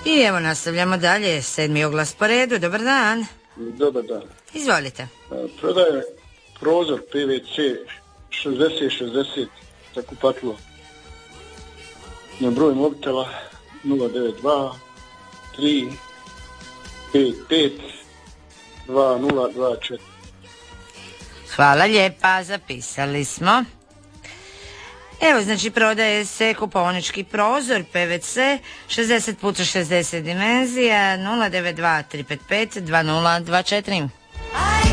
I evo nastavljamo dalje, 7. oglas po redu, dobar dan. Dobar dan. Izvolite. Prodaje prozor PVC 6060 za kupatilo. Na broj mobitela 092 355 2024. Hvala lijepa, zapisali smo. Evo, znači prodaje se kupaonički prozor PVC 60 x 60 dimenzija 092 355 2024.